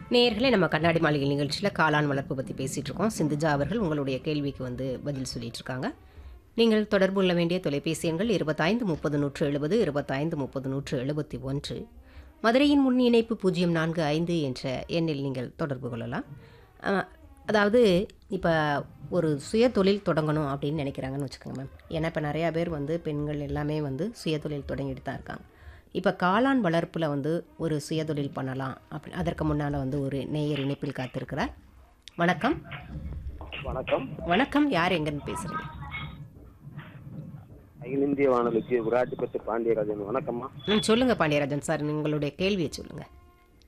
நேயர்களே, நம்ம கண்ணாடி மாளிகை நிகழ்ச்சியில் காளான் வளர்ப்பு பற்றி பேசிகிட்டு இருக்கோம். சிந்துஜா அவர்கள் உங்களுடைய கேள்விக்கு பதில் சொல்லிட்டு இருக்காங்க. நீங்கள் தொடர்பு கொள்ள வேண்டிய தொலைபேசி எண்கள் 25 30 170 25 30 171. மதுரையின் முன் இணைப்பு 045 என்ற எண்ணில் நீங்கள் தொடர்பு கொள்ளலாம். அதாவது இப்போ ஒரு சுய தொழில் தொடங்கணும் அப்படின்னு நினைக்கிறாங்கன்னு வச்சுக்கோங்க மேம். ஏன்னா இப்போ நிறையா பேர் பெண்கள் எல்லாமே சுய தொழில் தொடங்கிட்டு தான் இருக்காங்க. இப்போ காளான் வளர்ப்பில் ஒரு சுயதொழில் பண்ணலாம் அதற்கு முன்னால் ஒரு நேயர் இணைப்பில் காத்திருக்கிறார். வணக்கம். வணக்கம். வணக்கம். யார் எங்கேருந்து பேசுகிறீங்க? அகில இந்திய வானொலிக்கு விராட்டிப்பட்டு பாண்டியராஜன். வணக்கம்மா. சொல்லுங்கள் பாண்டியராஜன் சார், உங்களுடைய கேள்வியை சொல்லுங்கள்.